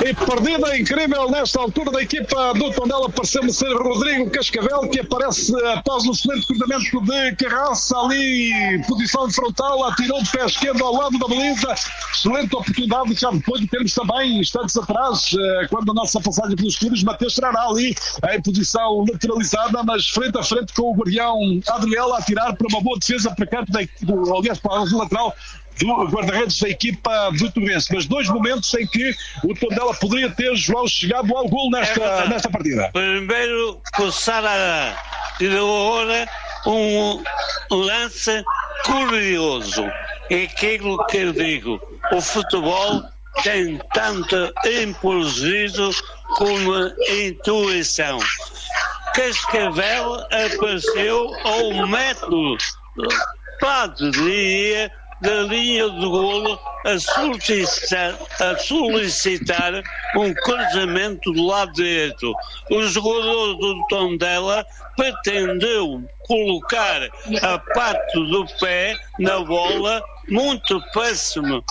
E perdida incrível nesta altura da equipa do Tondela, pareceu-me ser Rodrigo Cascavel, que aparece após um excelente cruzamento de Carraça, ali posição frontal, atirou de pé esquerdo ao lado da baliza. Excelente oportunidade, já depois de termos também instantes atrás, quando a nossa passagem pelos clubes, Mateus estará ali em posição lateralizada, mas frente a frente com o guardião Adriel a atirar para uma boa defesa para canto aliás, para o lateral do guarda-redes da equipa do Torrense. Mas dois momentos em que o Tondela poderia ter, João, chegado ao gol nesta partida. Primeiro, começar a hora um lance curioso. É aquilo que eu digo. O futebol tem tanto impulsivo como intuição. Cascavel apareceu ao metro, diria, da linha de golo a solicitar um cruzamento do lado direito. O jogador do Tondela pretendeu colocar a parte do pé na bola muito próximo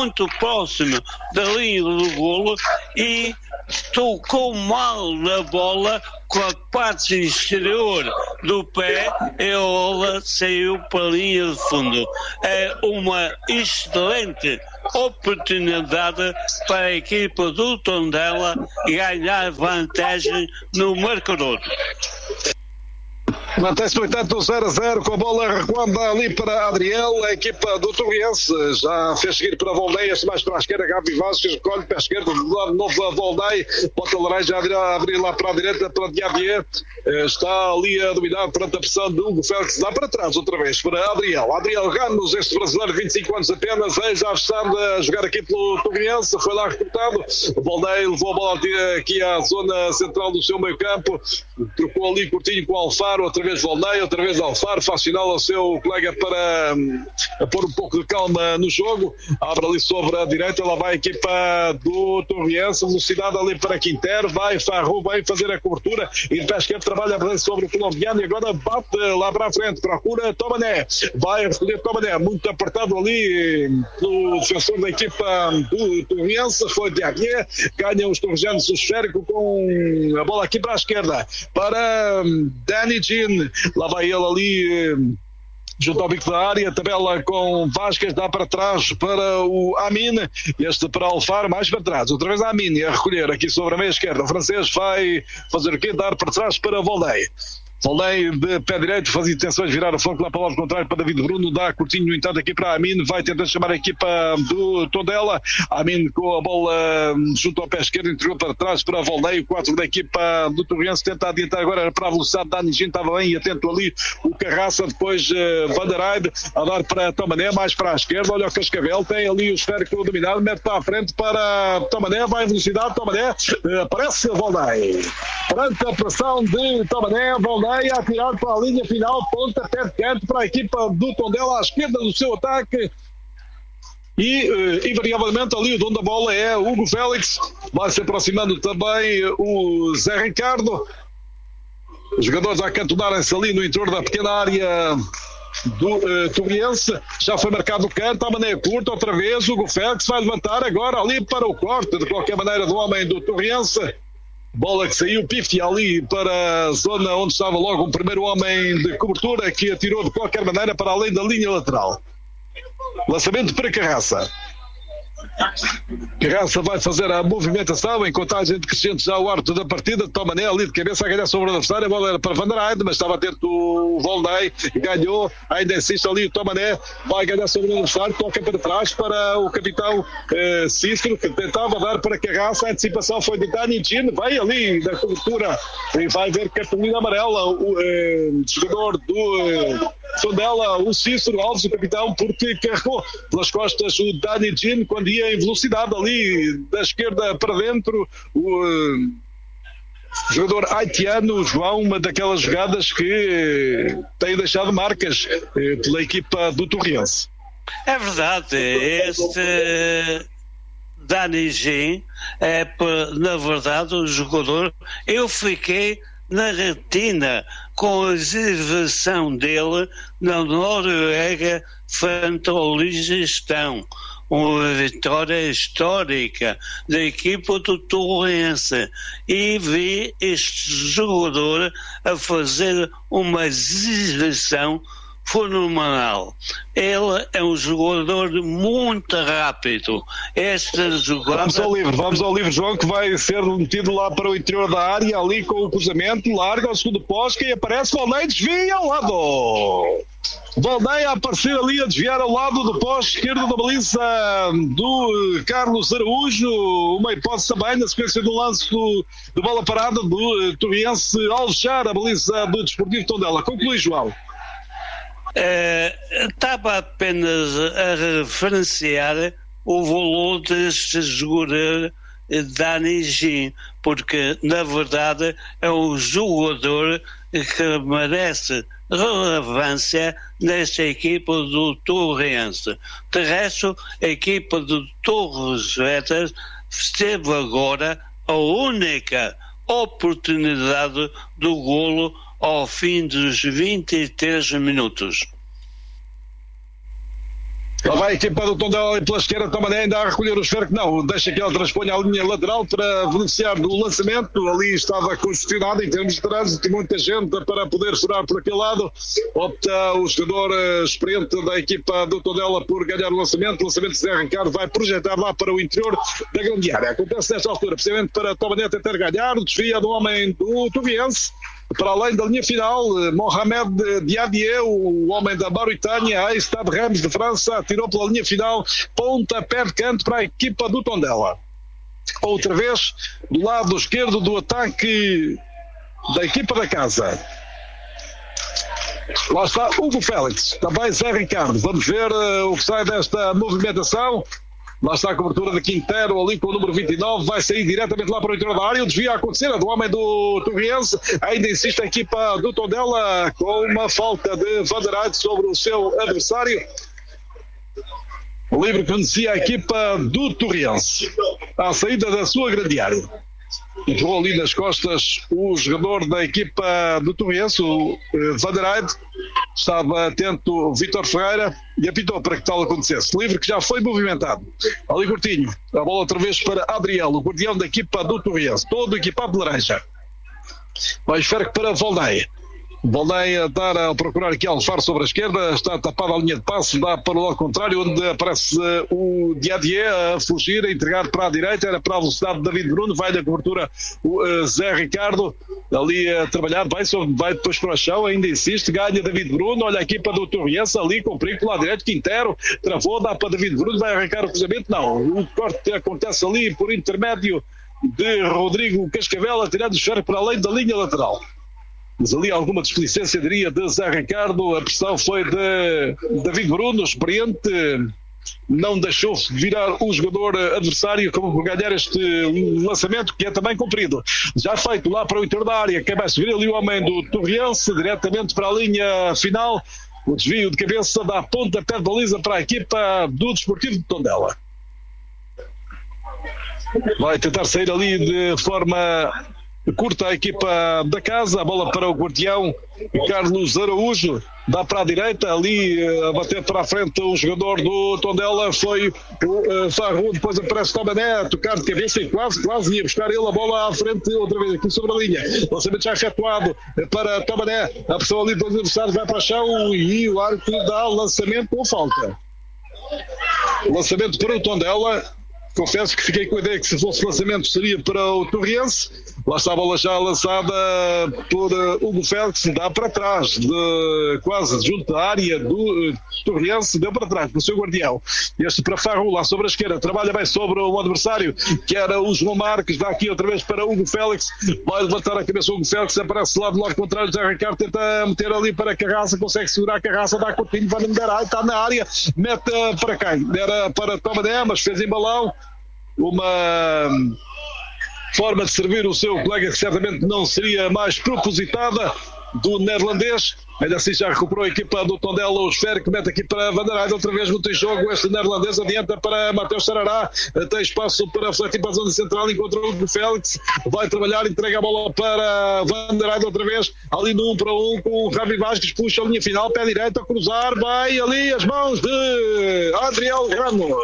da linha do golo e tocou mal na bola com a parte exterior do pé e a bola saiu para a linha de fundo. É uma excelente oportunidade para a equipa do Tondela ganhar vantagem no marcador. Mantém-se, no entanto, 0-0 com a bola recuando ali para Adriel. A equipa do Torrense já fez seguir para Volney, mais para a esquerda, Gabi Vasquez recolhe para a esquerda, de novo a Volney, bota laranja a abrir lá para a direita para Diabier, está ali a dominar perante a pressão de Hugo Félix, dá para trás outra vez para Adriel Ramos, este brasileiro, 25 anos apenas, já está a jogar aqui pelo Torrense, foi lá recrutado. Volney levou a bola aqui à zona central do seu meio campo, trocou ali curtinho com o Alfaro, outra vez Volney, outra vez Alfaro, faz sinal ao seu colega para pôr um pouco de calma no jogo, abre ali sobre a direita, lá vai a equipa do Torrense, velocidade ali para Quintero, vai Farru, vai fazer a cobertura, e de pé esquerdo trabalha bem sobre o colombiano e agora bate lá para a frente, procura Tomané, vai recolher Tomané, muito apertado ali no defensor da equipa do Torrense, foi Diaguier, ganha os torrejanos o esférico com a bola aqui para a esquerda, para Danny Jean, lá vai ele ali junto ao bico da área, tabela com Vasquez, dá para trás para o Amin, este para Alfaro, mais para trás, outra vez Amin a recolher aqui sobre a meia esquerda, o francês vai fazer o quê? Dar para trás para Volney. Volney de pé direito, faz intenções de virar o foco lá para o lado contrário para David Bruno, dá curtinho no entanto aqui para Amin, vai tentar chamar a equipa do Tondela, Amin com a bola junto ao pé esquerdo, entregou para trás para Volney, o 4 da equipa do Torrense tenta adiantar agora para a velocidade da Anigin, estava bem e atento ali o Carraça, depois Van der Heide a dar para Tomané, mais para a esquerda, olha o Cascavel, tem ali o esférico dominado, mete para a frente para Tomané, vai em velocidade, Tomané, aparece Volney, perante a pressão de Tomané, Volney a atirar para a linha final, ponta pé de canto para a equipa do Tondela à esquerda do seu ataque e invariavelmente ali o dono da bola é Hugo Félix, vai se aproximando também o Zé Ricardo, os jogadores a acantonarem-se ali no interior da pequena área do Torrense, já foi marcado o canto, a maneira curta, outra vez Hugo Félix vai levantar agora ali para o corte, de qualquer maneira do homem do Torrense. Bola que saiu pífia ali para a zona onde estava logo o primeiro homem de cobertura, que atirou de qualquer maneira para além da linha lateral. Lançamento para Carraça. Carraça vai fazer a movimentação em contagem decrescente já ao árbitro da partida, Tomané ali de cabeça a ganhar sobre o adversário, a bola era para Van der Heide, mas estava atento o Volney, ganhou, ainda insiste ali o Tomané, vai ganhar sobre o adversário, toca para trás para o capitão Cícero, que tentava dar para Carraça, a antecipação foi de Dani Jean, vai ali na cobertura e vai ver cartolina amarela o jogador do Tondela, o Cícero Alves, o capitão, porque carregou pelas costas o Dani Jean quando ia em velocidade ali da esquerda para dentro, o jogador haitiano, João, uma daquelas jogadas que tem deixado marcas pela equipa do Torrense. É verdade, este Dani Jean é, na verdade, um jogador, eu fiquei na retina com a exibição dele na Noruega frente ao Liechtenstein. uma vitória histórica da equipa do Torrense e vi este jogador a fazer uma exibição fenomenal. Ele é um jogador muito rápido. Esta jogada... Vamos ao livre, João, que vai ser metido lá para o interior da área, ali com o cruzamento, larga ao segundo poste e aparece Valdeia, desvia ao lado. Valdeia a aparecer ali, a desviar ao lado do poste esquerdo da baliza do Carlos Araújo. Uma hipótese também na sequência do lance de bola parada do Torriense ao fechar a baliza do Desportivo Tondela. Conclui, João. Estava apenas a referenciar o valor deste jogador Dani Gin, porque na verdade é um jogador que merece relevância nesta equipa do Torrense. De resto, a equipa do Torres Vedras teve agora a única oportunidade do golo ao fim dos 23 minutos. Lá vai a equipa do Tondela pela esquerda, Tomané ainda a recolher o esférico, não, deixa que ele transponha a linha lateral para beneficiar do lançamento. Ali estava congestionado em termos de trânsito, muita gente para poder furar por aquele lado. Opta o jogador experiente da equipa do Tondela por ganhar o lançamento de Zé Ricardo, vai projetar lá para o interior da grande área. Acontece nesta altura, precisamente para Tomané tentar ganhar, o desvio do homem do Torriense. Para além da linha final, Mohamed Diadier, o homem da Mauritânia, ex-Stade Reims de França, atirou pela linha final, pontapé de canto para a equipa do Tondela. Outra vez, do lado esquerdo do ataque da equipa da casa. Lá está Hugo Félix, também Zé Ricardo. Vamos ver o que sai desta movimentação. Lá está a cobertura de Quintero, ali com o número 29, vai sair diretamente lá para o interior da área. O desvio a acontecer, é do homem do Torriense. Ainda insiste a equipa do Tondela com uma falta de Van der Eyck sobre o seu adversário. O livre que beneficia a equipa do Torriense à saída da sua grande área. Entrou ali nas costas o jogador da equipa do Torriense, o Van der Eyck. Estava atento o Vítor Ferreira e apitou para que tal acontecesse. Livre que já foi movimentado. Ali Coutinho, a bola outra vez para Adriel, o guardião da equipa do Torriense, todo equipado de laranja. Vai esférico para Valdeia. Valdeia a procurar aqui Alfaro sobre a esquerda, está tapada a linha de passe, dá para o lado contrário, onde aparece o Diadier a fugir, a entregar para a direita, era para a velocidade de David Bruno, vai da cobertura o Zé Ricardo, ali a trabalhar, vai depois para o chão, ainda insiste, ganha David Bruno, olha a equipa do Torriense ali, com perigo pelo lado direito, Quintero, travou, dá para David Bruno, vai arrancar o cruzamento, não, o corte acontece ali por intermédio de Rodrigo Cascavel, tirando o esférico para além da linha lateral. Mas ali alguma displicência, diria, de Zé Ricardo. A pressão foi de David Bruno, experiente, não deixou virar o jogador adversário como por ganhar este lançamento, que é também cumprido. Já feito lá para o interior da área, que vai subir ali o homem do Torriense, diretamente para a linha final. O desvio de cabeça dá pontapé de baliza para a equipa do Desportivo de Tondela. Vai tentar sair ali de forma curta a equipa da casa, a bola para o guardião Carlos Araújo, dá para a direita, ali a bater para a frente o jogador do Tondela foi o Farru, depois aparece Tomané a tocar de cabeça e quase ia buscar ele a bola à frente outra vez aqui sobre a linha, lançamento já efetuado para Tomané, a pressão ali dos adversários vai para o chão e o árbitro dá lançamento ou falta. Lançamento para o Tondela. Confesso que fiquei com a ideia que se fosse lançamento seria para o Torriense. Lá está a bola já lançada por Hugo Félix, dá para trás, quase junto da área do Torriense, deu para trás, para o seu guardião. Este para Farro, lá sobre a esquerda, trabalha bem sobre o adversário, que era o João Marques, dá aqui outra vez para Hugo Félix, vai levantar a cabeça o Hugo Félix, aparece lá do lado contrário, Zé Ricardo tenta meter ali para a Carraça, consegue segurar a Carraça, dá Coutinho, vai mandar, está na área, mete para quem? Era para Tomané, mas fez em balão. Uma forma de servir o seu colega que certamente não seria mais propositada do neerlandês. Ainda assim já recuperou a equipa do Tondela, o esférico, mete aqui para Van der Eyck, outra vez muito em jogo, este neerlandês adianta para Mateus Sarará, tem espaço para fletir para a zona central, encontrou o Félix, vai trabalhar, entrega a bola para Van der Eyck outra vez, ali no 1 para 1 com o Javi Vasquez, puxa a linha final, pé direito a cruzar, vai ali as mãos de Adriel Ramos.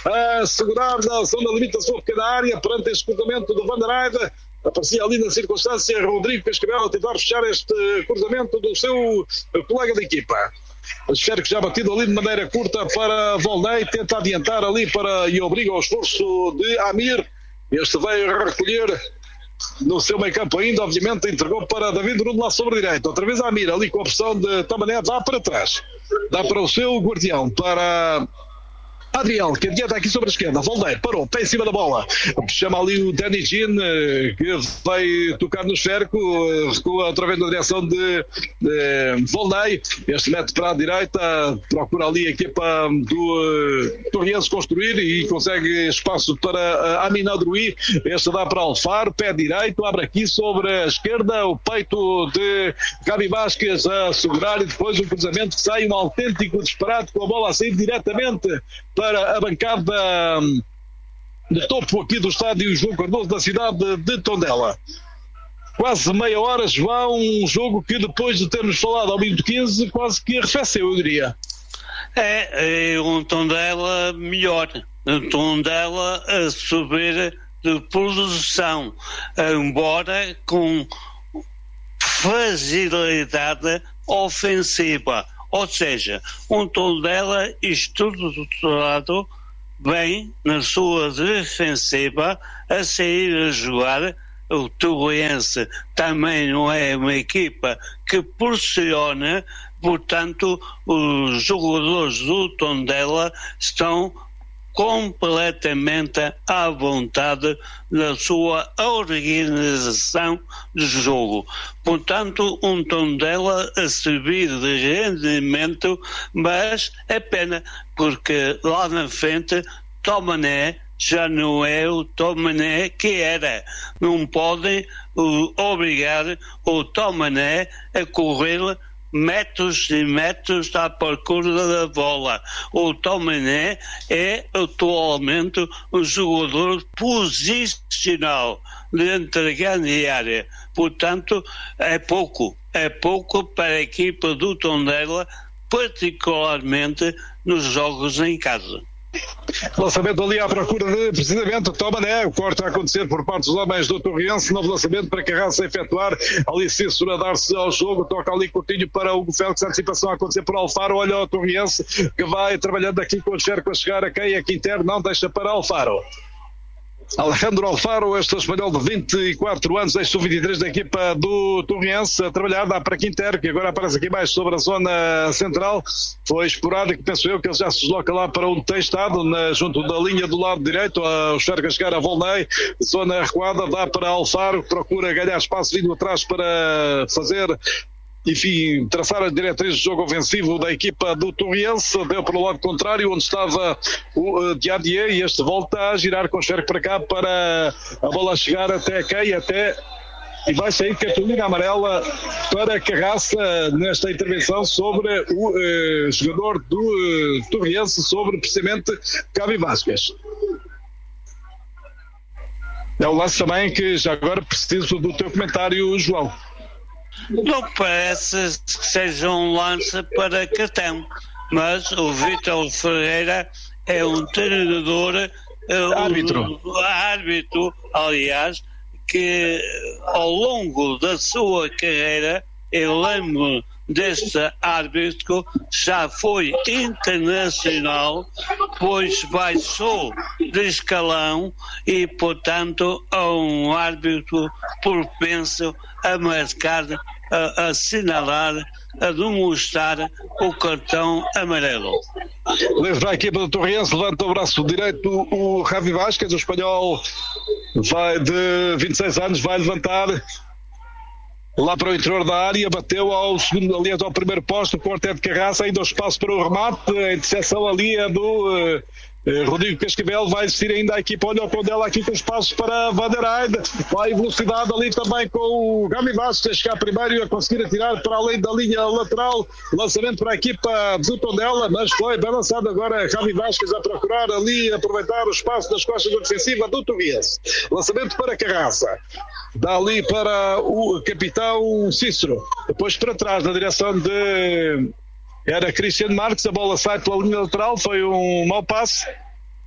a segurar na zona limite da sua pequena área, perante este cruzamento do Van der Heide. Aparecia ali na circunstância Rodrigo Cascavel a tentar fechar este cruzamento do seu colega de equipa. Esférico já batido ali de maneira curta para Volney, tenta adiantar ali e obriga ao esforço de Amir. Este vai recolher no seu meio campo ainda, obviamente entregou para David Nuno lá sobre a direita. Outra vez Amir ali com a pressão de Tamané, dá para trás. Dá para o seu guardião, para Adriel, que adianta aqui sobre a esquerda. Volney parou, pé em cima da bola. Chama ali o Danny Jean, que vai tocar no esférico, recua outra vez na direção de Volney. Este mete para a direita, procura ali a equipa do Torriense construir e consegue espaço para Amin Adroui. Este dá para Alfaro, pé direito, abre aqui sobre a esquerda, o peito de Gabi Vasquez a segurar e depois um cruzamento que sai um autêntico disparate com a bola a sair diretamente para a bancada de topo aqui do estádio João Cardoso da cidade de Tondela. Quase meia hora, João, um jogo que depois de termos falado ao minuto 15 quase que arrefeceu, eu diria. É um Tondela melhor, um Tondela a subir de produção, embora com fragilidade ofensiva. Ou seja, um Tondela estruturado bem na sua defensiva a sair a jogar. O Torriense também não é uma equipa que pressiona, portanto os jogadores do Tondela estão completamente à vontade da sua organização de jogo. Portanto, um Tondela a subir de rendimento, mas é pena, porque lá na frente Tamané já não é o Tamané que era. Não podem obrigar o Tamané a correr metros e metros à procura da bola. O Tamané é atualmente um jogador posicional dentro da grande área. Portanto, é pouco para a equipa do Tondela, particularmente nos jogos em casa. Lançamento ali à procura de precisamente Tamané, o corte a acontecer por parte dos homens do Torriense, novo lançamento para Carraça a efetuar, ali Cícero a dar-se ao jogo, toca ali Coutinho para Hugo Félix, a antecipação a acontecer por Alfaro, olha o Torriense que vai trabalhando aqui com o Xerco a chegar a quem? A Quintero, não deixa para Alfaro. Alejandro Alfaro, este espanhol de 24 anos, ex-sub-23 da equipa do Torriense, a trabalhar, dá para Quintero, que agora aparece aqui mais sobre a zona central. Foi esporádico, penso eu, que ele já se desloca lá para onde tem estado, junto da linha do lado direito, o Xerga chegar a Volney, zona recuada, dá para Alfaro, procura ganhar espaço vindo atrás para fazer, enfim, traçar as diretrizes do jogo ofensivo da equipa do Torriense. Deu para o lado contrário, onde estava o Diadier, e este volta a girar com o Xerque para cá para a bola chegar até quem? E vai sair cartolina amarela para Carraça nesta intervenção sobre o jogador do Torriense, sobre precisamente Gabi Vasquez. É o lance também que já agora preciso do teu comentário, João. Não parece que seja um lance para cartão, mas o Vítor Ferreira é um treinador, árbitro, aliás, que ao longo da sua carreira, eu lembro deste árbitro, já foi internacional, pois baixou de escalão e, portanto, é um árbitro propenso a marcar, a assinalar, a demonstrar o cartão amarelo. Leva a equipa do Torriense, levanta o braço direito o Javi Vasquez, o espanhol vai de 26 anos, vai levantar lá para o interior da área, bateu ao segundo, ali ao primeiro posto, o quarteto de Carraça, ainda o espaço para o remate, a interseção ali é do Rodrigo Cascavel, vai existir ainda a equipa, olha o Tondela aqui com espaço para Van der Heide, vai velocidade ali também com o Gabi Vasquez, a chegar primeiro e a conseguir atirar para além da linha lateral, lançamento para a equipa do Tondela, mas foi bem lançado agora Gabi Vasquez a procurar ali, aproveitar o espaço das costas da defensiva do Torriense. Lançamento para Carraça, dá ali para o capitão Cícero, depois para trás na direção de... Era Cristiano Marques, a bola sai pela linha lateral, foi um mau passe.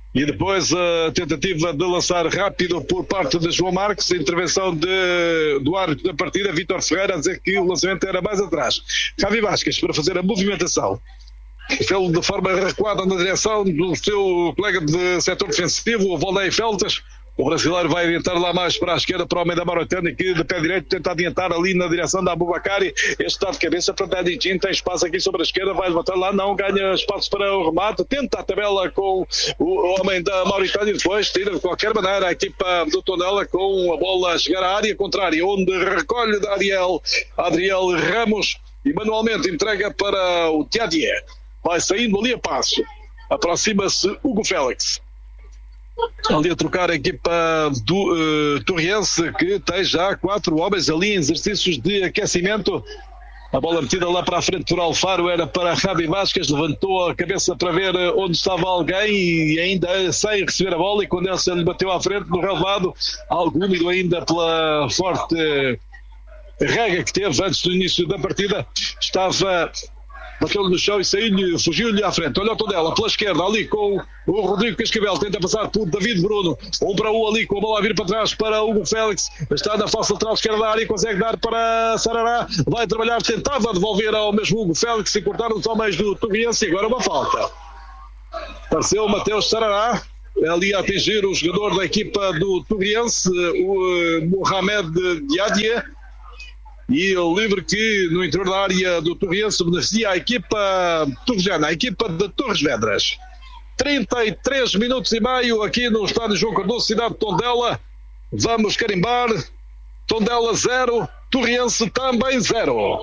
E depois a tentativa de lançar rápido por parte de João Marques, a intervenção do árbitro da partida, Vítor Ferreira, a dizer que o lançamento era mais atrás. Javi Vasquez para fazer a movimentação. Fê-lo de forma recuada na direção do seu colega de setor defensivo, o Volney Feltas. O brasileiro vai adiantar lá mais para a esquerda para o meio da Mauritânia, que de pé direito tenta adiantar ali na direção da Aboubakari. Este está de cabeça para Dadijin, tem espaço aqui sobre a esquerda, vai levantar lá, não ganha espaço para o remate, tenta a tabela com o homem da Mauritânia, depois tira de qualquer maneira a equipa do Tondela com a bola a chegar à área contrária, onde recolhe Adriel Ramos e manualmente entrega para o Tiadier. Vai saindo ali a passo, aproxima-se Hugo Félix. Ali a trocar a equipa do Torriense, que tem já 4 homens ali em exercícios de aquecimento. A bola metida lá para a frente por Alfaro era para Javi Vasquez, levantou a cabeça para ver onde estava alguém e ainda sem receber a bola, e quando essa lhe bateu à frente no relevado, algo úmido ainda pela forte rega que teve antes do início da partida, bateu-lhe no chão e saiu-lhe, fugiu-lhe à frente. Olha o Tondela pela esquerda, ali com o Rodrigo Cascavel, tenta passar por David Bruno, 1 para 1 ali, com a bola a vir para trás para Hugo Félix, está na face lateral esquerda da área, consegue dar para Sarará, vai trabalhar, tentava devolver ao mesmo Hugo Félix e cortar os homens do Torriense, agora uma falta. Apareceu o Mateus Sarará, ali a atingir o jogador da equipa do Torriense, o Mohamed Diadie. E o livre que no interior da área do Torriense beneficia a equipa torrejana, a equipa de Torres Vedras. 33 minutos e meio aqui no estádio João Cardoso, cidade de Tondela. Vamos carimbar. Tondela 0, Torriense também 0.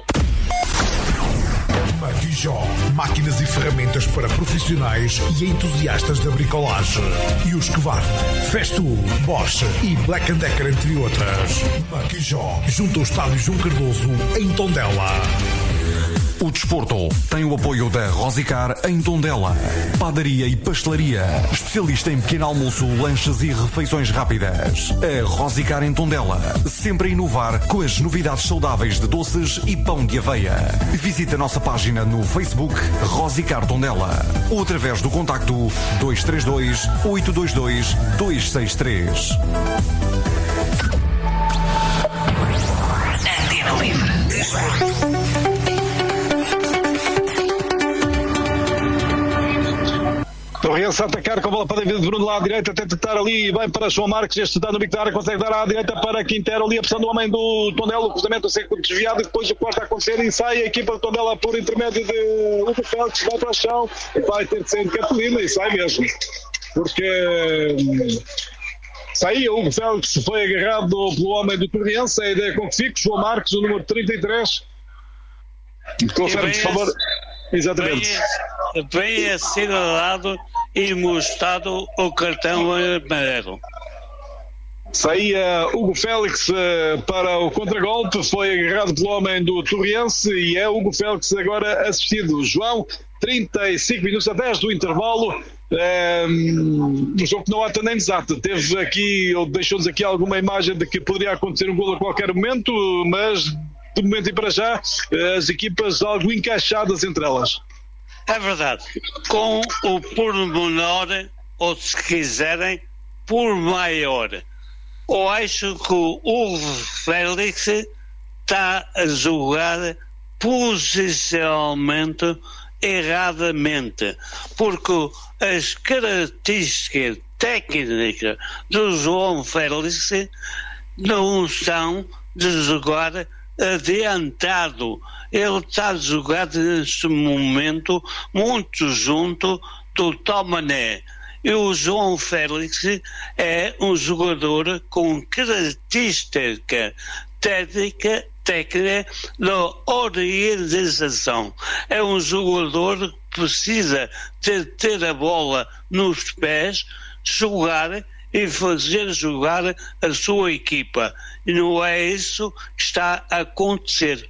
Marquijó, máquinas e ferramentas para profissionais e entusiastas da bricolagem. E os Quevart, Festool, Bosch e Black & Decker, entre outras. Marquijó, junto ao estádio João Cardoso, em Tondela. O desporto tem o apoio da Rosicar em Tondela. Padaria e pastelaria. Especialista em pequeno almoço, lanches e refeições rápidas. A Rosicar em Tondela. Sempre a inovar com as novidades saudáveis de doces e pão de aveia. Visite a nossa página no Facebook Rosicar Tondela. Ou através do contacto 232 822 263. Antena Livre. Torriense a atacar com a bola para David Bruno lá à direita, tenta tentar ali e vai para João Marques, este está no bico da área, consegue dar à direita para Quintero, ali a pressão do homem do Tondela, o cruzamento a ser desviado e depois o quarto a acontecer e sai a equipa do Tondela por intermédio de Hugo Félix, vai para o chão e vai ter de sair de Catalina e sai mesmo, porque saía Hugo Félix, foi agarrado pelo homem do Torriense, a ideia com que fica, João Marques, o número 33, confere por favor. Exatamente. Bem assinalado e mostrado o cartão amarelo. Saía Hugo Félix para o contragolpe, foi agarrado pelo homem do Torriense e é Hugo Félix agora assistido. João, 35 minutos a 10 do intervalo. Um jogo que não há nem exato. Teve aqui, ou deixou-nos aqui alguma imagem de que poderia acontecer um golo a qualquer momento, mas de momento e para já as equipas algo encaixadas entre elas. É verdade, com o pormenor, ou se quiserem, por maior. Eu acho que o Hugo Félix está a jogar posicionalmente erradamente, porque as características técnicas do João Félix não são de jogar adiantado. Ele está a jogar neste momento muito junto do Tomané. E o João Félix é um jogador com característica técnica da organização. É um jogador que precisa de ter a bola nos pés, jogar e fazer jogar a sua equipa. E não é isso que está a acontecer.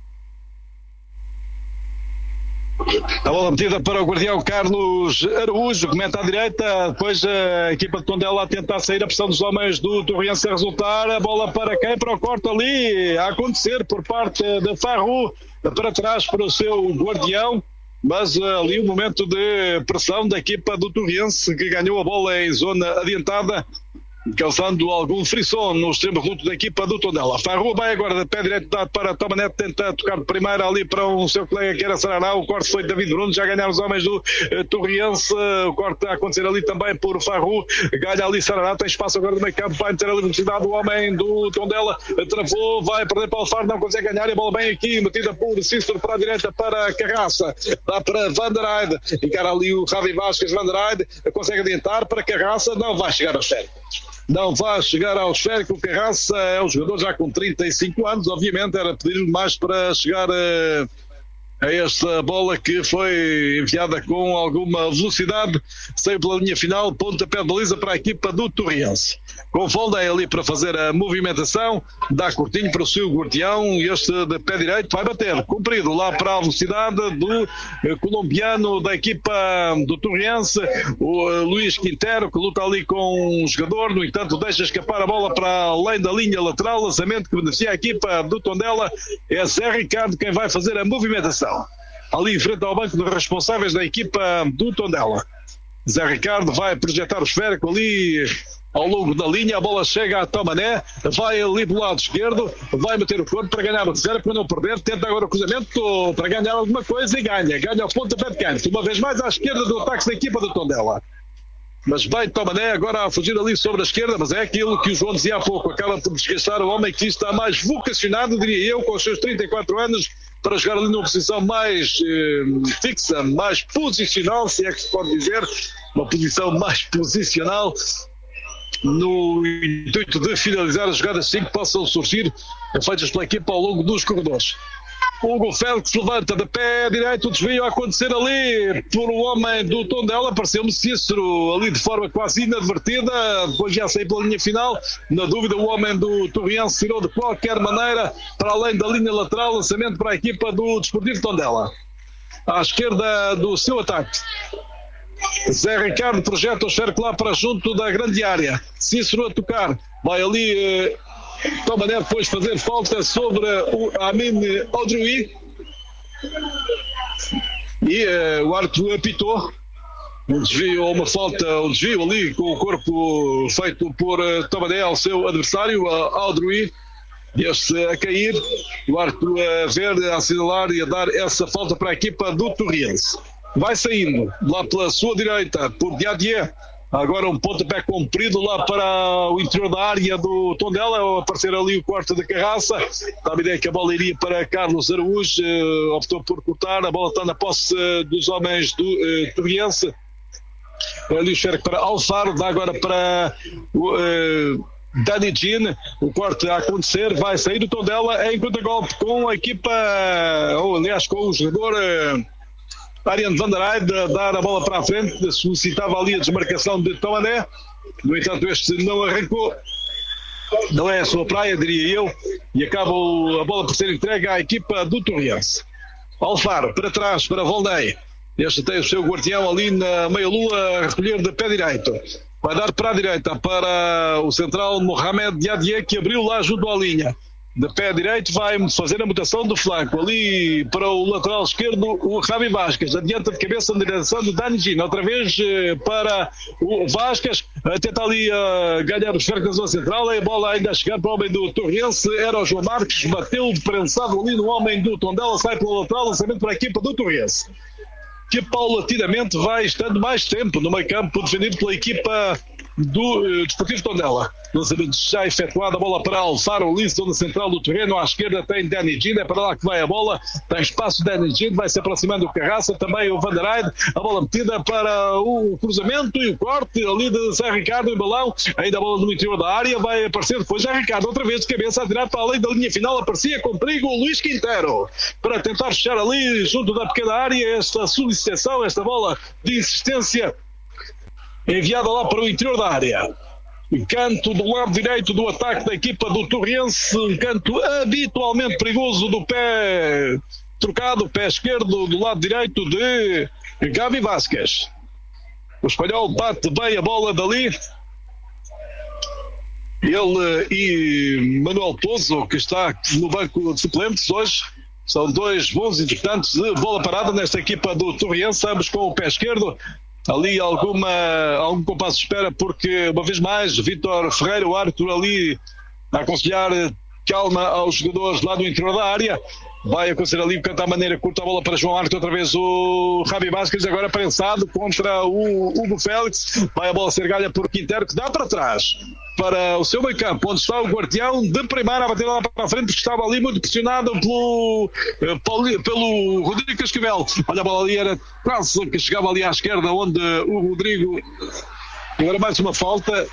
A bola metida para o guardião Carlos Araújo, que mete à direita, depois a equipa de Tondela a tentar sair, a pressão dos homens do Torriense a resultar, a bola para quem? Para o corte ali, a acontecer por parte de Farru, para trás para o seu guardião, mas ali um momento de pressão da equipa do Torriense, que ganhou a bola em zona adiantada, causando algum frisson no extremo luto da equipa do Tondela. Farrua vai agora de pé direito dado para Tomanet, tenta tocar de primeira ali para o seu colega que era Sarará. O corte foi de David Bruno, já ganharam os homens do Torriense. O corte a acontecer ali também por Farrua, ganha ali Sarará, tem espaço agora no meio campo, vai meter ali velocidade o homem do Tondela, travou, vai perder para o Alfaro, não consegue ganhar, e a bola bem aqui, metida por Cícero para a direita para Carraça, dá para Van der Heide, encara ali o Javi Vasquez. Van der Heide consegue adiantar para Carraça, não vai chegar ao cerco. Não vai chegar ao esférico. O Carraça é um jogador já com 35 anos, obviamente era pedir mais para chegar a esta bola que foi enviada com alguma velocidade, saiu pela linha final, pontapé de baliza para a equipa do Torriense. Com Voldei ali para fazer a movimentação, dá curtinho para o seu guardião, este de pé direito vai bater, comprido lá para a velocidade do colombiano da equipa do Torriense, o Luís Quintero, que luta ali com um jogador, no entanto deixa escapar a bola para além da linha lateral, lançamento que beneficia a equipa do Tondela. É Zé Ricardo quem vai fazer a movimentação ali em frente ao banco dos responsáveis da equipa do Tondela. Zé Ricardo vai projetar o esférico ali ao longo da linha, a bola chega a Tomané, vai ali do lado esquerdo, vai meter o corpo para ganhar o zero, para não perder, tenta agora o cruzamento para ganhar alguma coisa e ganha o pontapé de canto, uma vez mais à esquerda do ataque da equipa do Tondela. Mas vai Tomané agora a fugir ali sobre a esquerda, mas é aquilo que o João dizia há pouco, acaba por desgastar o homem que está mais vocacionado, diria eu, com os seus 34 anos, para jogar ali numa posição mais fixa, mais posicional, se é que se pode dizer, uma posição mais posicional, no intuito de finalizar as jogadas assim que possam surgir feitas pela equipa ao longo dos corredores. Hugo Félix levanta de pé direito, o desvio a acontecer ali por o homem do Tondela, pareceu-me Cícero ali de forma quase inadvertida, depois já saiu pela linha final, na dúvida o homem do Torriense tirou de qualquer maneira para além da linha lateral, lançamento para a equipa do Desportivo Tondela, à esquerda do seu ataque. Zé Ricardo projeta o esférico lá para junto da grande área, Cícero a tocar, vai ali Tomané depois fazer falta sobre o Amin Audrey e o árbitro apitou um desvio ou uma falta, um desvio ali com o corpo feito por Tomané ao seu adversário, Audrey, este a cair, o árbitro a ver, a assinalar e a dar essa falta para a equipa do Torriense. Vai saindo lá pela sua direita por Diadier. Agora um pontapé comprido lá para o interior da área do Tondela, ao aparecer ali o corte da Carraça. Estava a ideia que a bola iria para Carlos Araújo, optou por cortar, a bola está na posse dos homens do Torriense. Ali o esférico para Alfaro, dá agora para Dani Jean, o corte a acontecer, vai sair do Tondela em contra-golpe com a equipa, ou aliás com o jogador Ariane Van der Heide, dar a bola para a frente, solicitava ali a desmarcação de Tomané, no entanto este não arrancou, não é a sua praia, diria eu, e acaba a bola por ser entregue à equipa do Torriense. Alfaro, para trás, para Voldei, este tem o seu guardião ali na meia-lua a recolher de pé direito, vai dar para a direita, para o central Mohamed Diadier, que abriu lá junto à linha. De pé direito vai fazer a mutação do flanco, ali para o lateral esquerdo o Javi Vasquez, adianta de cabeça na direção do Dani Gino, outra vez para o Vasquez, tenta ali ganhar o esférico na zona central, a bola ainda a chegar para o homem do Torriense, era o João Marques, bateu prensado ali no homem do Tondela, sai pelo lateral, lançamento para a equipa do Torriense, que paulatinamente vai estando mais tempo no meio campo, defendido pela equipa do Desportivo Tondela. Lançamento já efetuado, a bola para Alfaro, ali, zona central do terreno, à esquerda tem Dani Gino, é para lá que vai a bola, tem espaço Dani Gino, vai se aproximando do Carraça, também o Van der Heide, a bola metida para o cruzamento e o corte ali de Zé Ricardo em balão, ainda a bola no interior da área, vai aparecer depois Zé Ricardo, outra vez de cabeça a tirar para além da linha final, aparecia com perigo o Luís Quintero, para tentar fechar ali junto da pequena área esta solicitação, esta bola de insistência enviada lá para o interior da área. Um canto do lado direito do ataque da equipa do Torriense, um canto habitualmente perigoso do pé trocado, pé esquerdo do lado direito de Javi Vasquez. O espanhol bate bem a bola dali. Ele e Manuel Pouso, que está no banco de suplentes hoje, São dois bons intentantes de bola parada nesta equipa do Torriense, ambos com o pé esquerdo. Ali algum compasso de espera, porque uma vez mais Vítor Ferreira, o árbitro, ali a aconselhar calma aos jogadores lá do interior da área. Vai acontecer ali, cantar a maneira curta a bola para João Arte, outra vez o Javi Vasquez, agora prensado contra o Hugo Félix. Vai a bola ser ganha por Quintero, que dá para trás, para o seu meio campo, onde está o Guardião de primeira a bater lá para a frente, porque estava ali muito pressionado pelo Rodrigo Cascavel. Olha, a bola ali era quase que chegava ali à esquerda, onde o Rodrigo... Agora mais uma falta,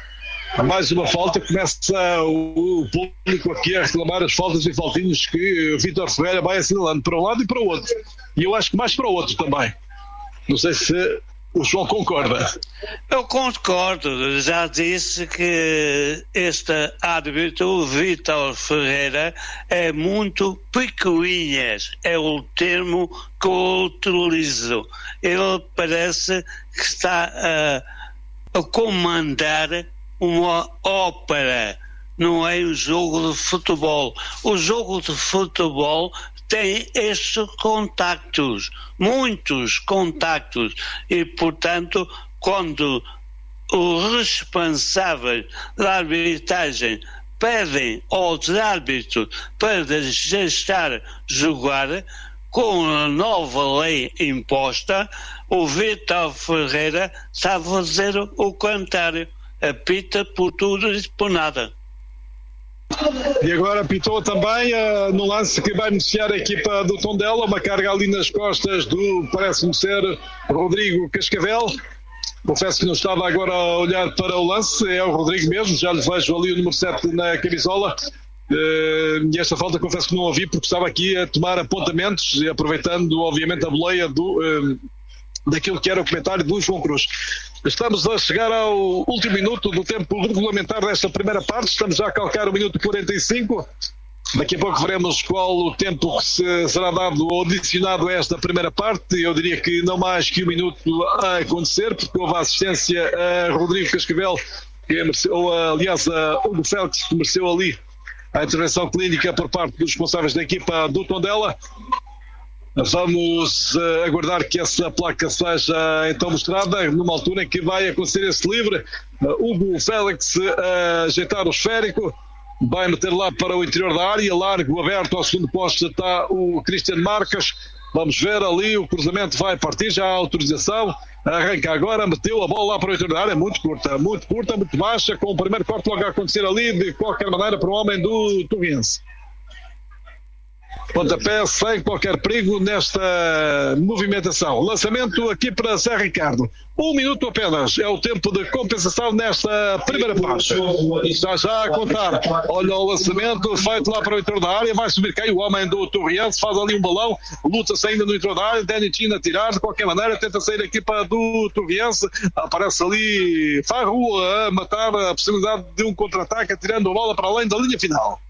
começa o público aqui a reclamar as faltas e faltinhos que Vítor Ferreira vai assinalando para um lado e para o outro. E eu acho que mais para o outro também. Não sei se o João concorda. Eu concordo, já disse que este árbitro, Vítor Ferreira, é muito picuinhas, é o termo que eu utilizo. Ele parece que está a comandar uma ópera, não é um jogo de futebol. O jogo de futebol tem estes contactos, muitos contactos, e portanto, quando os responsáveis da arbitragem pedem aos árbitros para deixar jogar, com a nova lei imposta, o Vítor Ferreira está a fazer o contrário. Apita por tudo e por nada. E agora apitou também no lance que vai beneficiar a equipa do Tondela, uma carga ali nas costas do, parece-me ser, Rodrigo Cascavel. Confesso que não estava agora a olhar para o lance, é o Rodrigo mesmo, já lhe vejo ali o número 7 na camisola. E esta falta confesso que não ouvi, porque estava aqui a tomar apontamentos e aproveitando obviamente a boleia daquilo que era o comentário do João Cruz. Estamos a chegar ao último minuto do tempo regulamentar desta primeira parte, estamos já a calcar o minuto 45. Daqui a pouco veremos qual o tempo que será dado ou adicionado a esta primeira parte. Eu diria que não mais que um minuto a acontecer, porque houve a assistência a Rodrigo Cascavel, que mereceu, ou aliás a Hugo Félix, que mereceu ali a intervenção clínica por parte dos responsáveis da equipa do Tondela. Vamos aguardar que essa placa seja então mostrada numa altura em que vai acontecer esse livre. Hugo Félix a ajeitar o esférico, vai meter lá para o interior da área, largo, aberto ao segundo poste está o Cristiano Marques. Vamos ver ali, o cruzamento vai partir, já há autorização, arranca agora, meteu a bola lá para o interior da área, muito curta, muito baixa, com o primeiro corte logo a acontecer ali, de qualquer maneira, para o homem do Torriense. Pontapé sem qualquer perigo nesta movimentação. Lançamento aqui para Zé Ricardo. 1 minuto apenas é o tempo de compensação nesta primeira parte. Está já a contar. Olha o lançamento feito lá para o interior da área. Vai subir cá o homem do Torriense, faz ali um balão, luta-se ainda no interior da área. Denitin a tirar, de qualquer maneira, tenta sair a equipa do Torriense. Aparece ali Farru a matar a possibilidade de um contra-ataque, atirando a bola para além da linha final.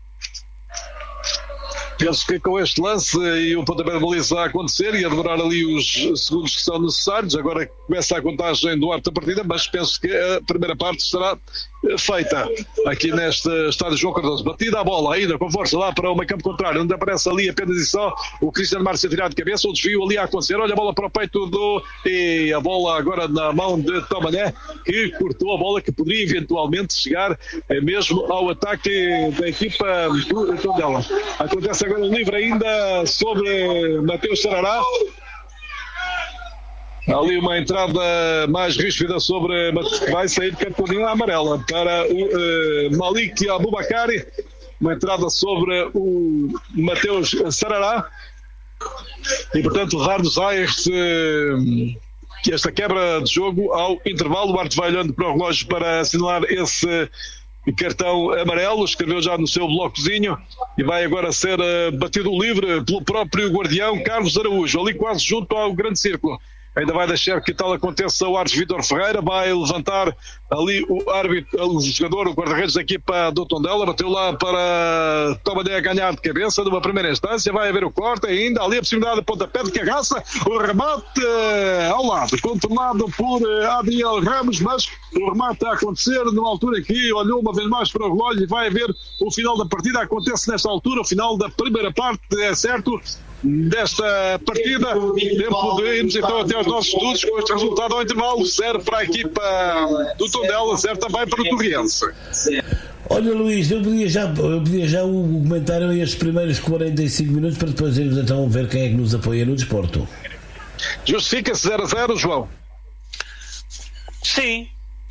Penso que com este lance e o pontapé de baliza a acontecer e a demorar ali os segundos que são necessários, agora começa a contagem do árbitro da partida, mas penso que a primeira parte estará feita aqui neste estádio João Cardoso. Batida a bola ainda com força lá para o meio campo contrário, onde aparece ali apenas e só o Cristiano Marques a tirar de cabeça, o desvio ali a acontecer. Olha a bola para o peito e a bola agora na mão de Tomané, que cortou a bola que poderia eventualmente chegar mesmo ao ataque da equipa do Tondela. Acontece agora um livre ainda sobre Mateus Sarará. Ali uma entrada mais ríspida sobre Mateus, que vai sair de cartãozinho amarela para o Malik Abubakari. Uma entrada sobre o Mateus Sarará. E portanto levar-nos a esta quebra de jogo ao intervalo. O árbitro vai olhando para o relógio para assinalar esse cartão amarelo, escreveu já no seu blocozinho e vai agora ser batido livre pelo próprio guardião Carlos Araújo, ali quase junto ao grande círculo. ainda vai deixar que tal aconteça o árbitro Vítor Ferreira, vai levantar ali o árbitro, o jogador, o guarda-redes da equipa do Tondela, bateu lá para Tomané a ganhar de cabeça numa primeira instância, vai haver o corte ainda, ali a possibilidade de pontapé de carraça, o remate ao lado, controlado por Adriel Ramos, mas o remate a acontecer numa altura que olhou uma vez mais para o relógio e vai haver o final da partida, acontece nesta altura, o final da primeira parte, é certo, desta partida. Tempo de irmos então até aos nossos estudos com este resultado ao intervalo, 0 para a equipa do Tondela, 0 também para o Torriense. Olha, Luís, eu pedia já o comentário a estes primeiros 45 minutos para depois irmos então ver quem é que nos apoia no desporto. Justifica-se 0-0, João? Sim.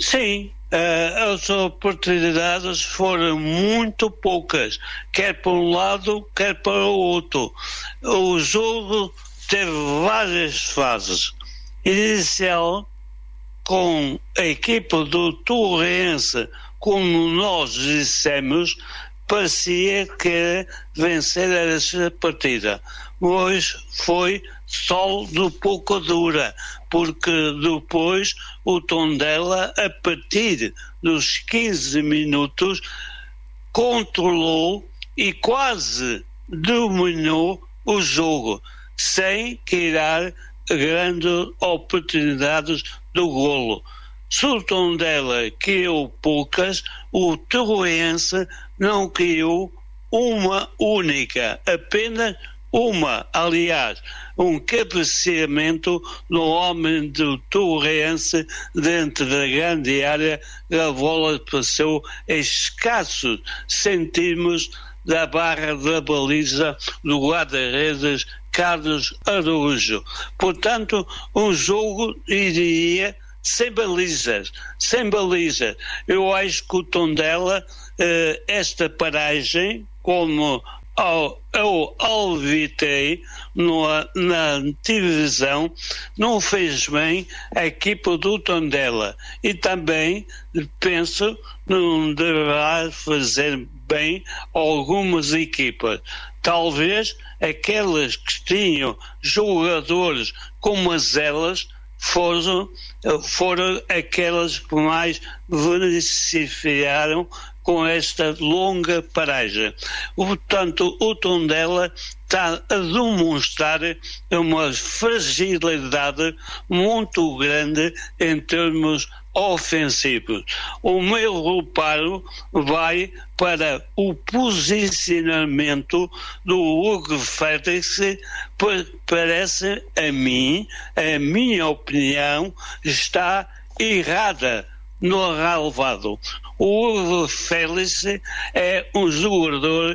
As oportunidades foram muito poucas, quer para um lado, quer para o outro. O jogo teve várias fases. Inicial, com a equipa do Torrense, como nós dissemos, parecia que vencer essa partida. Mas foi só de pouca dura, porque depois o Tondela, a partir dos 15 minutos, controlou e quase dominou o jogo, sem criar grandes oportunidades do golo. Se o Tondela criou poucas, o Torrense não criou uma única, apenas uma, aliás, um cabeceamento do homem do Torrense dentro da grande área. A bola passou a escassos centímetros da barra da baliza do guarda-redes Carlos Araújo. Portanto, um jogo iria sem balizas. Eu acho que o Tondela, esta paragem, como eu alvitei na televisão, não fez bem a equipa do Tondela, e também penso não deverá fazer bem algumas equipas. Talvez aquelas que tinham jogadores como as elas foram aquelas que mais beneficiaram com esta longa paragem. Portanto, o Tondela está a demonstrar uma fragilidade muito grande em termos ofensivos. O meu reparo vai para o posicionamento do Hugo Félix. Parece a minha opinião, está errada no relevado. O Hugo Félix é um jogador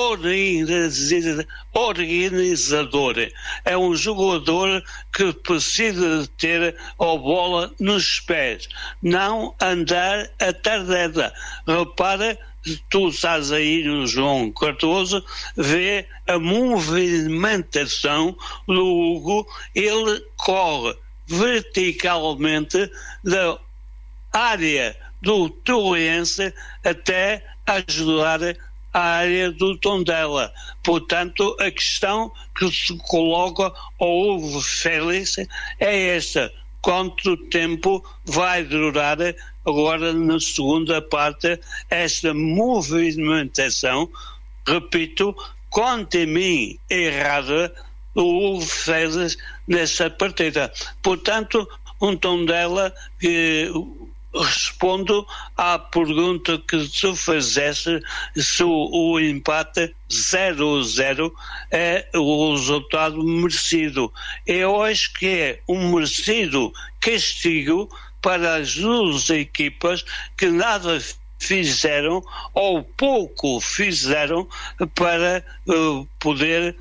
organizador, é um jogador que precisa ter a bola nos pés, não andar a tardeda. Repara, tu estás aí no João Cardoso, vê a movimentação do Hugo, ele corre verticalmente da área do Torrense até ajudar a área do Tondela. Portanto, a questão que se coloca ao Hugo Félix é esta: quanto tempo vai durar agora na segunda parte esta movimentação? Repito, quanto a mim errada, o Hugo Félix nessa partida. Portanto, um Tondela que respondo à pergunta que tu fizeste, se o empate 0-0 é o resultado merecido. Eu acho que é um merecido castigo para as duas equipas que nada fizeram ou pouco fizeram para poder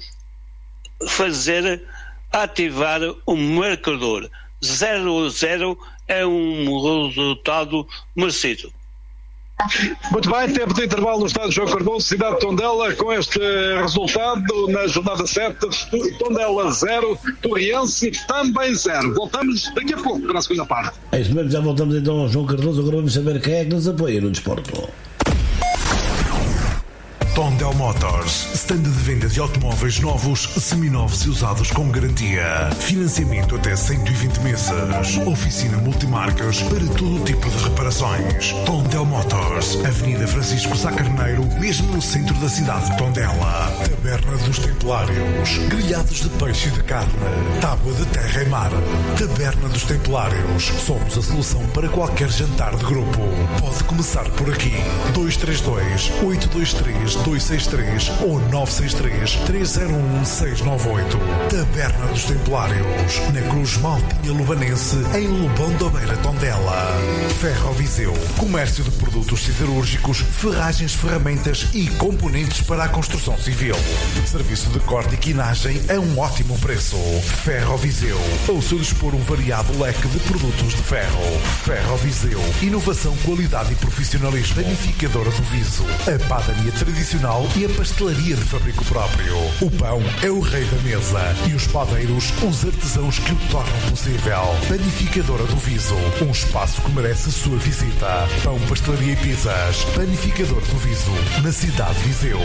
ativar o marcador. 0-0 é um resultado merecido. Muito bem, tempo de intervalo no estádio João Cardoso, cidade de Tondela, com este resultado na jornada 7, Tondela 0, Torriense também 0. Voltamos daqui a pouco para a segunda parte. É isso mesmo, já voltamos então ao João Cardoso, agora vamos saber quem é que nos apoia no desporto. Tondela Motors, stand de venda de automóveis novos, seminovos e usados com garantia. Financiamento até 120 meses. Oficina multimarcas para todo tipo de reparações. Tondela Motors, Avenida Francisco Sá Carneiro, mesmo no centro da cidade de Tondela. Taberna dos Templários, grelhados de peixe e de carne, tábua de terra e mar. Taberna dos Templários, somos a solução para qualquer jantar de grupo. Pode começar por aqui. 232-823-263 ou 963-301-698. Taberna dos Templários, na Cruz Maltinha Lubanense, em Lobão da Beira, Tondela. Ferro Viseu, comércio de produtos siderúrgicos, ferragens, ferramentas e componentes para a construção civil. Serviço de corte e quinagem a um ótimo preço. Ferro Viseu, ao seu dispor um variado leque de produtos de ferro. Ferro Viseu, inovação, qualidade e profissionalismo. Panificadora do Viso, a padaria tradicional e a pastelaria de fabrico próprio. O pão é o rei da mesa e os padeiros, os artesãos que o tornam possível. Panificadora do Viso, um espaço que merece a sua visita. Pão, pastelaria e pizzas. Panificador do Viso, na cidade de Viseu.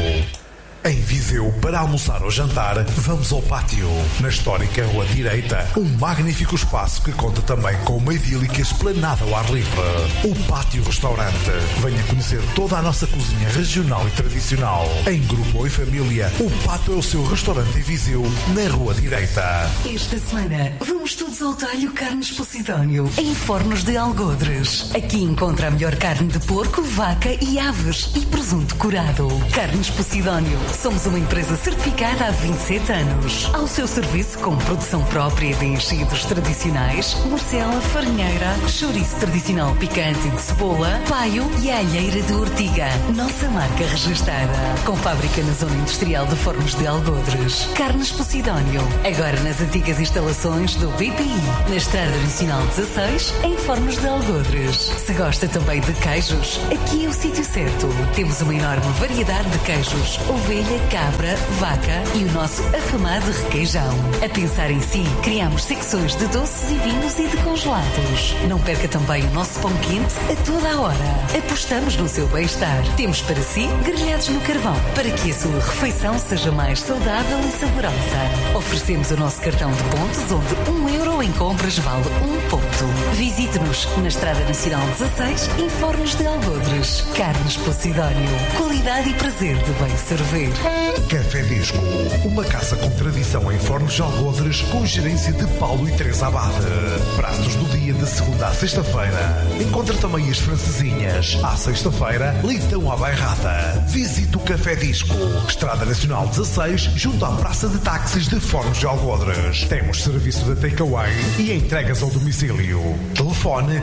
Em Viseu, para almoçar ou jantar, vamos ao Pátio. Na histórica Rua Direita, um magnífico espaço que conta também com uma idílica esplanada ao ar livre. O Pátio Restaurante. Venha conhecer toda a nossa cozinha regional e tradicional. Em grupo ou em família, o Pátio é o seu restaurante em Viseu, na Rua Direita. Esta semana, vamos todos ao talho Carnes Posidónio, em Fornos de Algodres. Aqui encontra a melhor carne de porco, vaca e aves e presunto curado. Carnes Posidónio. Somos uma empresa certificada há 27 anos. Ao seu serviço com produção própria de enchidos tradicionais, morcela, farinheira, chouriço tradicional picante de cebola, paio e alheira de ortiga. Nossa marca registada. Com fábrica na zona industrial de Fornos de Algodres. Carnes Posidónio. Agora nas antigas instalações do BPI. Na Estrada Nacional 16, em Fornos de Algodres. Se gosta também de queijos, aqui é o sítio certo. Temos uma enorme variedade de queijos. Ovelha, cabra, vaca e o nosso afamado requeijão. A pensar em si, criamos secções de doces e vinhos e de congelados. Não perca também o nosso pão quente a toda a hora. Apostamos no seu bem-estar. Temos para si grelhados no carvão, para que a sua refeição seja mais saudável e saborosa. Oferecemos o nosso cartão de pontos, onde €1 em compras vale 1 ponto. Visite-nos na Estrada Nacional 16, em Fornos de Algodres. Carnes Posidónio. Qualidade e prazer de bem servir. Café Disco, uma casa com tradição em Fornos de Algodres, com gerência de Paulo e Teresa Abade. Pratos do dia de segunda à sexta-feira. Encontra também as francesinhas. À sexta-feira, leitão à bairrada. Visite o Café Disco, Estrada Nacional 16, junto à Praça de Táxis de Fornos de Algodres. Temos serviço de takeaway e entregas ao domicílio. Telefone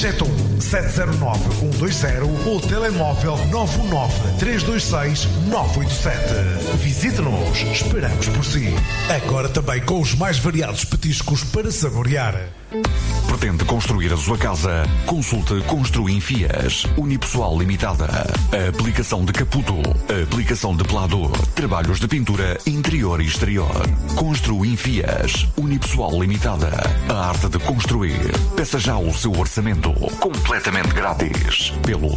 271-709-120 ou telemóvel 919-326-987. Visite-nos, esperamos por si. Agora também com os mais variados petiscos para saborear. Pretende construir a sua casa? Consulte Construim Fias, Unipessoal Limitada. A aplicação de caputo, a aplicação de pelador, trabalhos de pintura interior e exterior. Construim Fias, Unipessoal Limitada. A arte de construir. Peça já o seu orçamento, completamente grátis. Pelo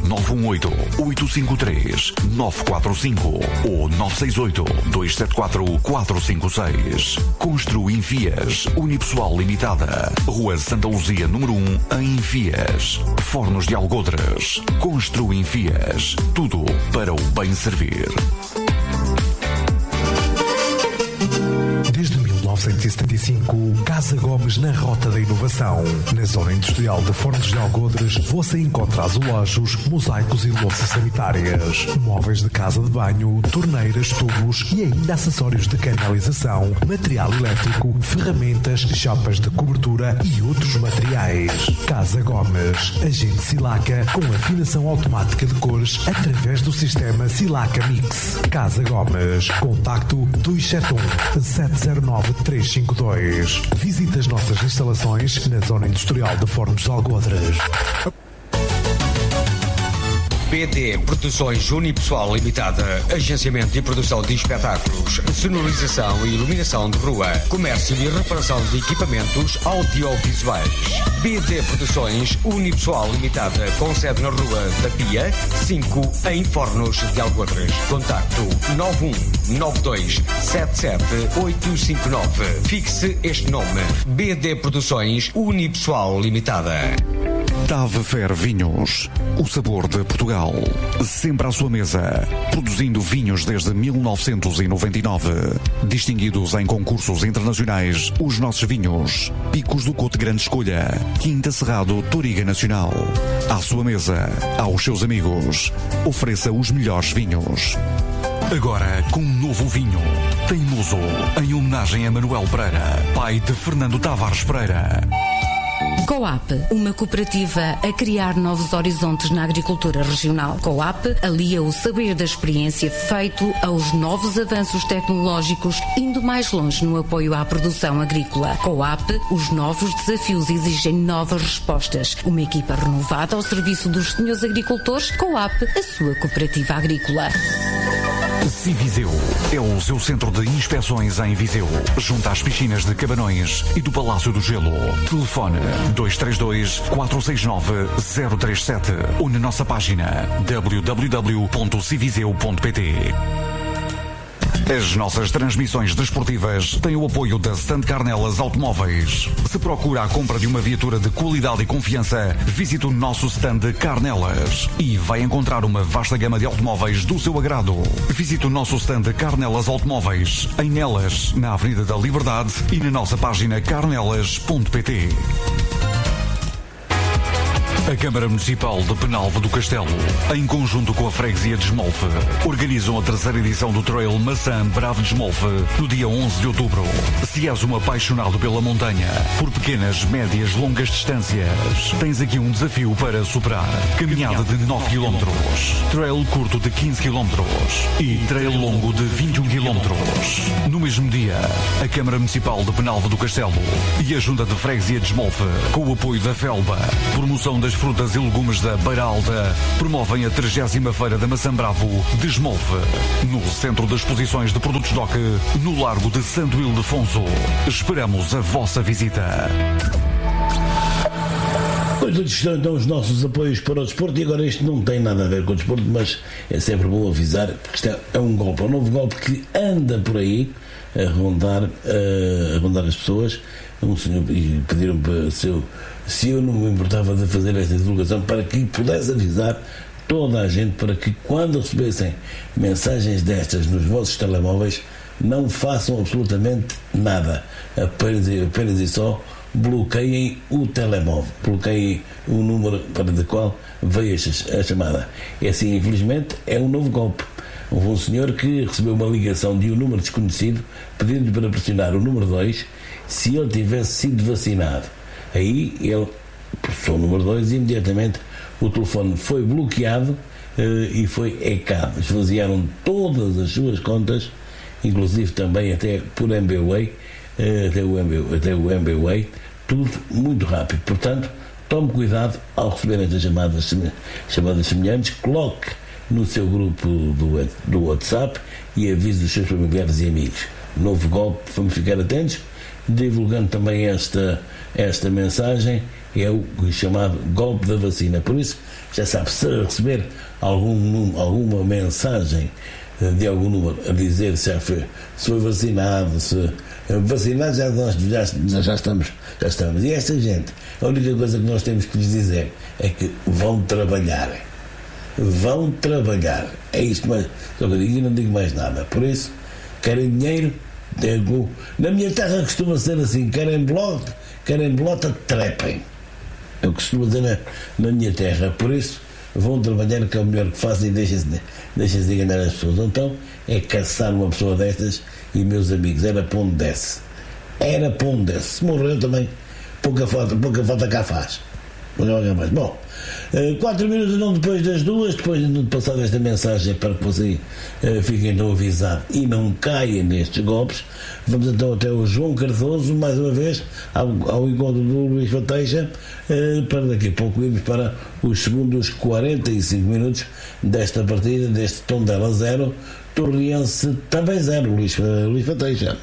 918-853-945 ou 968-274-456. Construim Fias, Unipessoal Limitada. Rua Santa Luzia, número 1, em Fias. Fornos de Algodres. Construim Fias. Tudo para o bem servir. Desde 1975, Casa Gomes na Rota da Inovação. Na zona industrial de Fornos de Algodres, você encontra azulejos, mosaicos e louças sanitárias, móveis de casa de banho, torneiras, tubos e ainda acessórios de canalização, material elétrico, ferramentas, chapas de cobertura e outros materiais. Casa Gomes, agente Silaca com afinação automática de cores através do sistema Silaca Mix. Casa Gomes, contacto 271-709-352. Visite as nossas instalações na zona industrial de Fornos de Algodres. BD Produções Unipessoal Limitada, agenciamento e produção de espetáculos, sonorização e iluminação de rua, comércio e reparação de equipamentos audiovisuais. BD Produções Unipessoal Limitada, com sede na Rua da Pia, 5, em Fornos de Algodres. Contacto 9192778859. Fixe este nome: BD Produções Unipessoal Limitada. Tavefer Vinhos, o sabor de Portugal, sempre à sua mesa, produzindo vinhos desde 1999, distinguidos em concursos internacionais, os nossos vinhos, Picos do Cote Grande Escolha, Quinta Cerrado Toriga Nacional, à sua mesa, aos seus amigos, ofereça os melhores vinhos. Agora com um novo vinho, Teimoso, em homenagem a Manuel Pereira, pai de Fernando Tavares Pereira. Coap, uma cooperativa a criar novos horizontes na agricultura regional. Coap alia o saber da experiência feito aos novos avanços tecnológicos, indo mais longe no apoio à produção agrícola. Coap, os novos desafios exigem novas respostas. Uma equipa renovada ao serviço dos senhores agricultores. Coap, a sua cooperativa agrícola. Civiseu é o seu centro de inspeções em Viseu, junto às piscinas de Cabanões e do Palácio do Gelo. Telefone 232-469-037 ou na nossa página www.civiseu.pt. As nossas transmissões desportivas têm o apoio da Stand Carnelas Automóveis. Se procura a compra de uma viatura de qualidade e confiança, visite o nosso stand Carnelas e vai encontrar uma vasta gama de automóveis do seu agrado. Visite o nosso stand Carnelas Automóveis em Nelas, na Avenida da Liberdade, e na nossa página carnelas.pt. A Câmara Municipal de Penalva do Castelo, em conjunto com a Freguesia de Esmolfe, organizam a terceira edição do Trail Maçã Bravo de Esmolfe no dia 11 de outubro. Se és um apaixonado pela montanha, por pequenas, médias, longas distâncias, tens aqui um desafio para superar. Caminhada de 9 km, trail curto de 15 km e trail longo de 21 km. No mesmo dia, a Câmara Municipal de Penalva do Castelo e a Junta de Freguesia de Esmolfe, com o apoio da Felba, promoção das frutas e legumes da Beira Alta, promovem a 30ª Feira da Maçã Bravo de Esmolfe, no Centro de Exposições de Produtos DOC, no Largo de Santo Ildefonso. Esperamos a vossa visita. Pois estão então os nossos apoios para o desporto, e agora isto não tem nada a ver com o desporto, mas é sempre bom avisar, porque isto é um golpe, um novo golpe que anda por aí a rondar as pessoas. Um senhor, e pediram para se eu não me importava de fazer esta divulgação para que pudesse avisar toda a gente, para que quando recebessem mensagens destas nos vossos telemóveis não façam absolutamente nada, apenas e só bloqueiem o telemóvel, bloqueiem o número para o qual veio a chamada. É assim, infelizmente, é um novo golpe. Houve um senhor que recebeu uma ligação de um número desconhecido pedindo para pressionar o número 2 se ele tivesse sido vacinado. Aí ele pressionou o número 2 e imediatamente o telefone foi bloqueado e foi hackado. Esvaziaram todas as suas contas, inclusive também até por MBWay, até o MBWay, tudo muito rápido. Portanto, tome cuidado ao receber estas chamadas semelhantes, coloque no seu grupo do WhatsApp e avise os seus familiares e amigos. Novo golpe, vamos ficar atentos. Divulgando também esta mensagem, é o chamado golpe da vacina. Por isso, já sabe, se receber alguma mensagem de algum número a dizer se foi vacinado, se vacinado, já estamos. E esta gente, a única coisa que nós temos que lhes dizer é que vão trabalhar. É isto, mas só que eu digo, e não digo mais nada. Por isso, querem dinheiro? Na minha terra costuma ser assim: querem bolota, trepem. Eu costumo dizer na minha terra. Por isso, vão trabalhar, que é o melhor que fazem, e deixem-se de enganar as pessoas. Então, é caçar uma pessoa destas. E, meus amigos, era para onde desce. Se morreu também, pouca falta cá faz. Bom, 4 minutos não depois das 2, depois de passar esta mensagem para que você fique então avisado e não caia nestes golpes, vamos então até o João Cardoso, mais uma vez, ao encontro do Luís Fateixa, para daqui a pouco irmos para os segundos 45 minutos desta partida, deste Tondela 0, Torriense também 0, Luís Fateixa.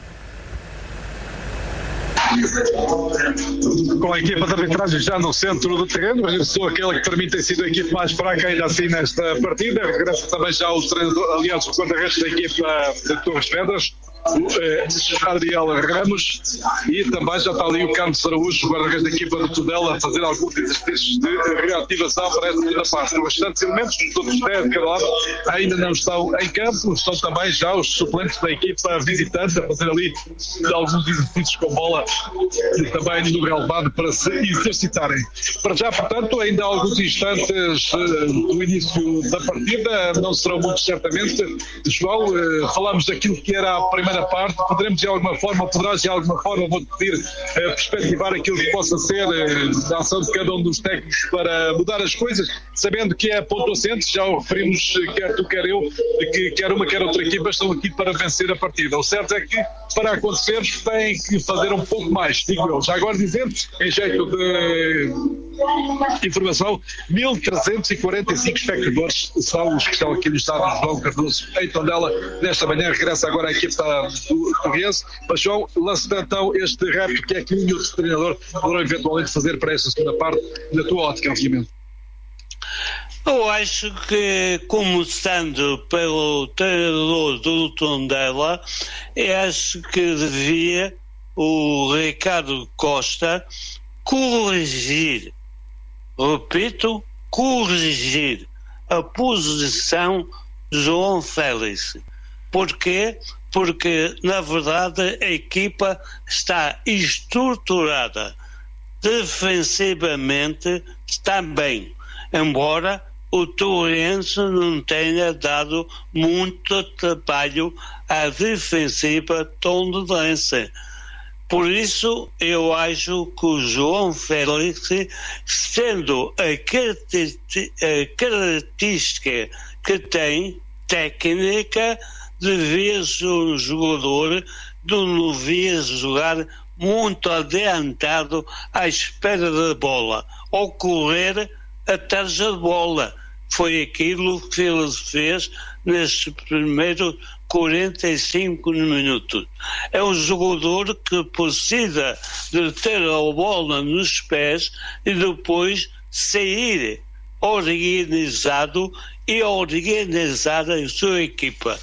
Com a equipa de arbitragem já no centro do terreno, mas eu sou aquele que para mim tem sido a equipa mais fraca ainda assim nesta partida. Regressa também já o treinador, aliás, o guarda-redes da equipa de Torres Vedras, Adriel Ramos, e também já está ali o Carlos Araújo, guarda-redes da equipa de Tudela, a fazer alguns exercícios de reativação para esta segunda parte. Bastantes elementos, os outros 10 de cada lado ainda não estão em campo, estão também já os suplentes da equipa visitante a fazer ali alguns exercícios com bola e também no relevado para se exercitarem. Para já, portanto, ainda há alguns instantes do início da partida, não serão muitos certamente. João, falamos daquilo que era a primeira parte, poderemos de alguma forma, poderás de alguma forma, vou-te pedir, perspectivar aquilo que possa ser a ação de cada um dos técnicos para mudar as coisas, sabendo que é ponto assente, já o referimos, quer tu, quer eu, que quer uma, quer outra equipa estão aqui para vencer a partida. O certo é que, para acontecer, têm que fazer um pouco mais, digo eu. Já agora dizer, em jeito de informação, 1.345 espectadores são os que estão aqui no estádio João Cardoso em Tondela. Nesta manhã regressa agora a equipa do Torriense. Mas João, lança então este rap, que é que o outro treinador poderá eventualmente fazer para esta segunda parte, na tua ótica, obviamente. Eu acho que, começando pelo treinador do Tondela, acho que devia o Ricardo Costa corrigir, repito, corrigir a posição de João Félix. Porquê? Porque, na verdade, a equipa está estruturada. Defensivamente está bem, embora o Torriense não tenha dado muito trabalho à defensiva tondelense. Por isso, eu acho que o João Félix, sendo a característica que tem, técnica, devia ser um jogador que não devia jogar muito adiantado à espera da bola, ou correr atrás da bola. Foi aquilo que ele fez nestes primeiros 45 minutos. É um jogador que precisa de ter a bola nos pés e depois sair organizado e organizar a sua equipa.